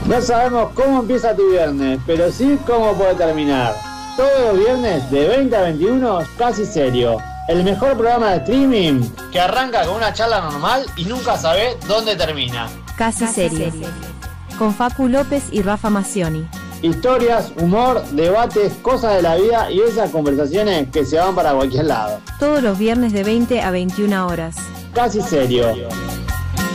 No sabemos cómo empieza tu viernes, pero sí cómo puede terminar. Todos los viernes de 20 a 21, Casi Serio. El mejor programa de streaming que arranca con una charla normal y nunca sabe dónde termina. Casi Serio. Con Facu López y Rafa Macioni. Historias, humor, debates, cosas de la vida y esas conversaciones que se van para cualquier lado. Todos los viernes de 20 a 21 horas. Casi Serio.